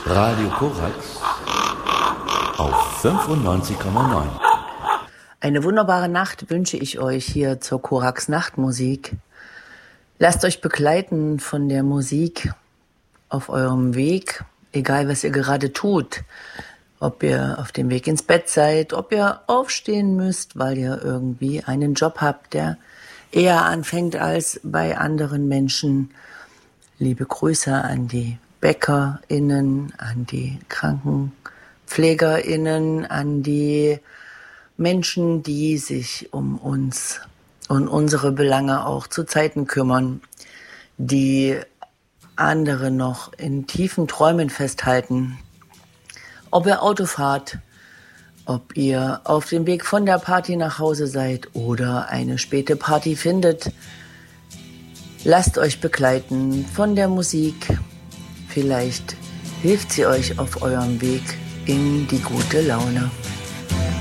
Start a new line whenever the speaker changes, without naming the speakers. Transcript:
Radio Korax auf 95,9.
Eine wunderbare Nacht wünsche ich euch hier zur Korax Nachtmusik. Lasst euch begleiten von der Musik auf eurem Weg, egal was ihr gerade tut. Ob ihr auf dem Weg ins Bett seid, ob ihr aufstehen müsst, weil ihr irgendwie einen Job habt, der eher anfängt als bei anderen Menschen. Liebe Grüße an die BäckerInnen, an die KrankenpflegerInnen, an die Menschen, die sich um uns und unsere Belange auch zu Zeiten kümmern, die andere noch in tiefen Träumen festhalten. Ob ihr Auto fahrt, ob ihr auf dem Weg von der Party nach Hause seid oder eine späte Party findet, lasst euch begleiten von der Musik. Vielleicht hilft sie euch auf eurem Weg in die gute Laune.